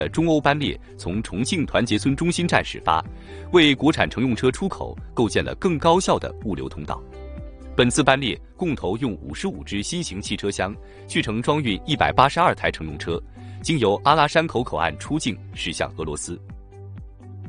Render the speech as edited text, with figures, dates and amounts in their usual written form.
中欧班列从重庆团结村中心站始发，为国产乘用车出口构建了更高效的物流通道。本次班列共投用55只新型汽车厢，续程装运182台乘用车，经由阿拉山口口岸出境驶向俄罗斯。